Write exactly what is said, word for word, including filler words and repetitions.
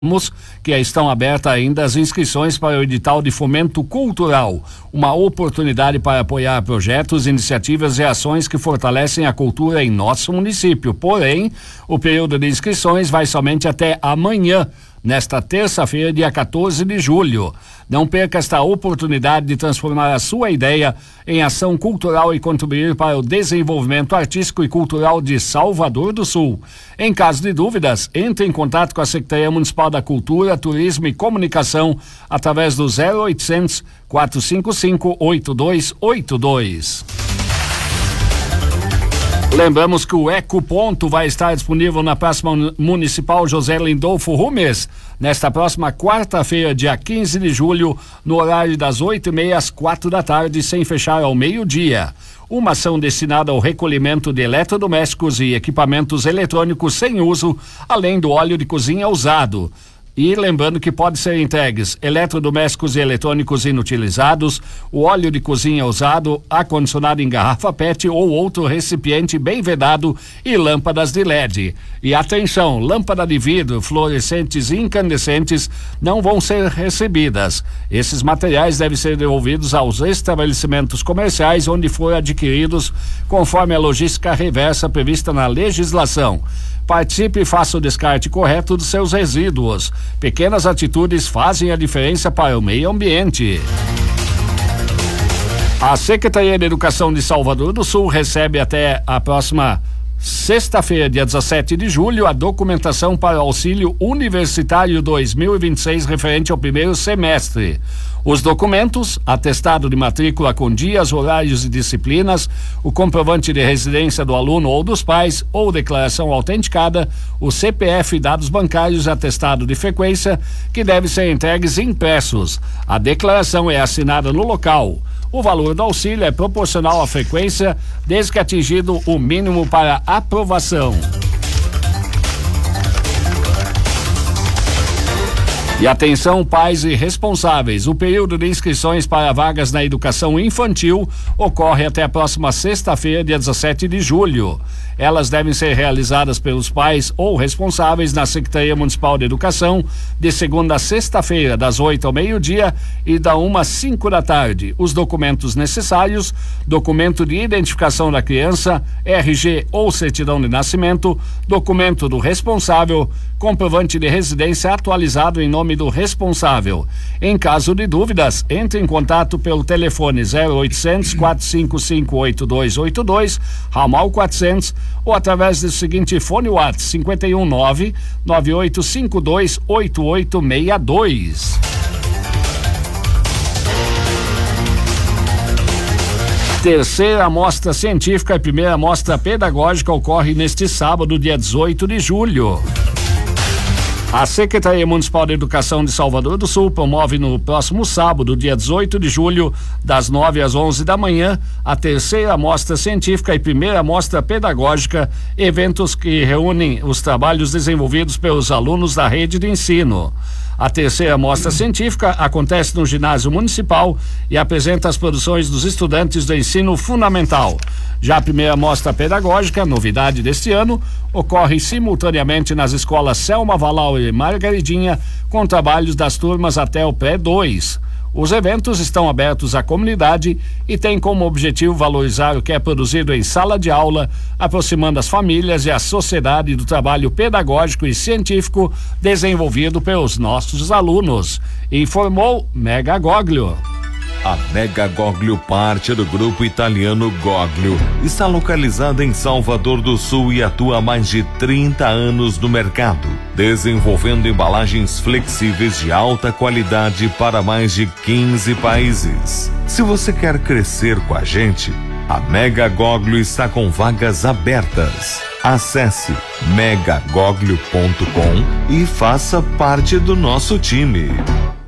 que estão abertas ainda as inscrições para o edital de fomento cultural, uma oportunidade para apoiar projetos, iniciativas e ações que fortalecem a cultura em nosso município. Porém, o período de inscrições vai somente até amanhã, nesta terça-feira, dia quatorze de julho. Não perca esta oportunidade de transformar a sua ideia em ação cultural e contribuir para o desenvolvimento artístico e cultural de Salvador do Sul. Em caso de dúvidas, entre em contato com a Secretaria Municipal da Cultura, Turismo e Comunicação através do zero oitocentos, quatrocentos e cinquenta e cinco, oito dois oito dois. Lembramos que o Ecoponto vai estar disponível na Praça Municipal José Lindolfo Rumes nesta próxima quarta-feira, dia quinze de julho, no horário das oito e meia às quatro da tarde, sem fechar ao meio-dia. Uma ação destinada ao recolhimento de eletrodomésticos e equipamentos eletrônicos sem uso, além do óleo de cozinha usado. E lembrando que pode ser entregues eletrodomésticos e eletrônicos inutilizados, o óleo de cozinha usado, ar-condicionado em garrafa P E T ou outro recipiente bem vedado e lâmpadas de L E D. E atenção, lâmpada de vidro, fluorescentes e incandescentes não vão ser recebidas. Esses materiais devem ser devolvidos aos estabelecimentos comerciais onde foram adquiridos, conforme a logística reversa prevista na legislação. Participe e faça o descarte correto dos seus resíduos. Pequenas atitudes fazem a diferença para o meio ambiente. A Secretaria de Educação de Salvador do Sul recebe até a próxima sexta-feira, dia dezessete de julho, a documentação para o Auxílio Universitário dois mil e vinte e seis referente ao primeiro semestre. Os documentos, atestado de matrícula com dias, horários e disciplinas, o comprovante de residência do aluno ou dos pais, ou declaração autenticada, o C P F e dados bancários, atestado de frequência, que deve ser entregues impressos. A declaração é assinada no local. O valor do auxílio é proporcional à frequência, desde que atingido o mínimo para aprovação. E atenção, pais e responsáveis, o período de inscrições para vagas na educação infantil ocorre até a próxima sexta-feira, dia dezessete de julho. Elas devem ser realizadas pelos pais ou responsáveis na Secretaria Municipal de Educação de segunda a sexta-feira, das oito ao meio-dia e da uma às cinco da tarde. Os documentos necessários: documento de identificação da criança, R G ou certidão de nascimento, documento do responsável, comprovante de residência atualizado em nome do responsável. Em caso de dúvidas, entre em contato pelo telefone zero oitocentos, quatrocentos e cinquenta e cinco, oito dois oito dois, ramal quatrocentos, ou através do seguinte fone WhatsApp: cinquenta e um, nove nove oito cinco dois, oito oito seis dois. Terceira amostra científica e primeira amostra pedagógica ocorre neste sábado, dia dezoito de julho. A Secretaria Municipal de Educação de Salvador do Sul promove no próximo sábado, dia dezoito de julho, das nove às onze da manhã, a terceira amostra científica e primeira amostra pedagógica, eventos que reúnem os trabalhos desenvolvidos pelos alunos da rede de ensino. A terceira mostra científica acontece no ginásio municipal e apresenta as produções dos estudantes do ensino fundamental. Já a primeira mostra pedagógica, novidade deste ano, ocorre simultaneamente nas escolas Selma Valau e Margaridinha, com trabalhos das turmas até o pré dois. Os eventos estão abertos à comunidade e têm como objetivo valorizar o que é produzido em sala de aula, aproximando as famílias e a sociedade do trabalho pedagógico e científico desenvolvido pelos nossos alunos. Informou Mega Goglio. A Mega Goglio, parte do grupo italiano Goglio, está localizada em Salvador do Sul e atua há mais de trinta anos no mercado, desenvolvendo embalagens flexíveis de alta qualidade para mais de quinze países. Se você quer crescer com a gente, a Mega Goglio está com vagas abertas. Acesse mega goglio ponto com e faça parte do nosso time.